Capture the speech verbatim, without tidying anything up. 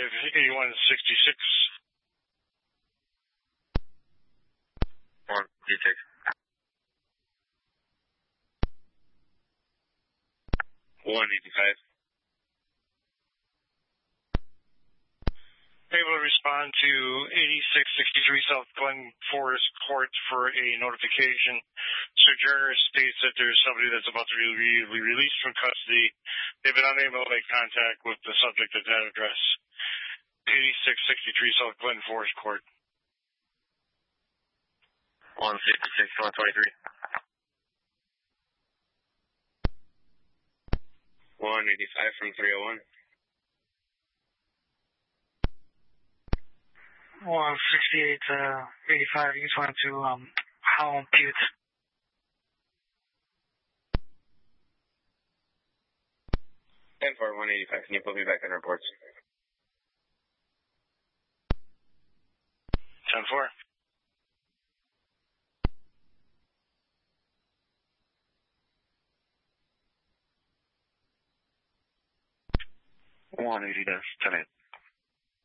eighty-five, eighty-one sixty-six. one sixty-six. one eighty-five. Able to respond to eighty-six sixty-three South Glen Forest Court for a notification. Sojourner states that there's somebody that's about to be re- released from custody. They've been unable to make contact with the subject at that address. eighty-six sixty-three South Glen Forest Court. one sixty-six, one twenty-three. one eighty-five from three oh one. one sixty-eight, uh, eighty-five, you just wanted to, um, Howell Butte. ten four, one eighty-five, can you put me back on reports? ten four. one eighty, that's ten eight.